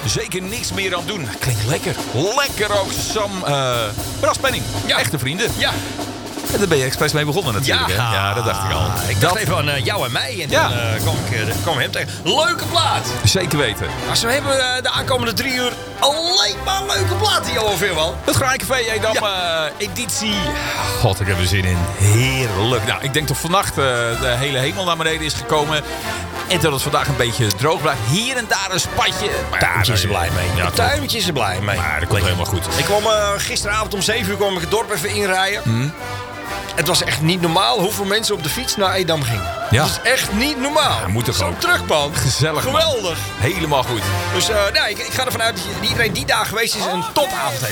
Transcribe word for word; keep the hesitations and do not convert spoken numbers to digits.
zeker niks meer aan doen. Klinkt lekker. Lekker ook, Sam uh, Braspenning. Ja. Echte vrienden. Ja. En daar ben je expres mee begonnen natuurlijk. Ja, hè? Ja, dat dacht ik al. Ik dacht dat... even aan uh, jou en mij. En ja. toen uh, kwam ik uh, kwam hem tegen. Leuke plaat. Zeker weten. Maar zo hebben we uh, de aankomende drie uur alleen maar leuke platen, Johan Veerman. Het Graancafé, Edam, ja. uh, editie. God, ik heb er zin in. Heerlijk. Nou, ik denk dat vannacht uh, de hele hemel naar beneden is gekomen. En dat het vandaag een beetje droog blijft. Hier en daar een spatje. Tuintje is er blij mee. Ja, Tuintje is er blij mee. Maar dat komt helemaal goed. Ik kwam uh, gisteravond om zeven uur kwam ik het dorp even inrijden. Hmm. Het was echt niet normaal hoeveel mensen op de fiets naar Edam gingen. Ja. Dat is echt niet normaal. Ja, moet toch Zo'n ook. terugpan. Gezellig, man. Geweldig. Helemaal goed. Dus uh, nee, ik, ik ga ervan uit dat iedereen die daar geweest is een topavond heeft